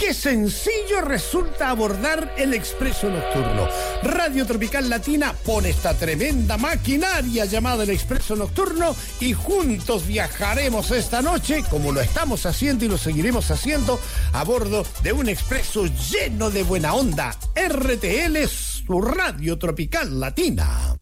qué sencillo resulta abordar el Expreso Nocturno. Radio Tropical Latina pone esta tremenda maquinaria llamada el Expreso Nocturno y juntos viajaremos esta noche, como lo estamos haciendo y lo seguiremos haciendo, a bordo de un expreso lleno de buena onda. RTL, su Radio Tropical Latina.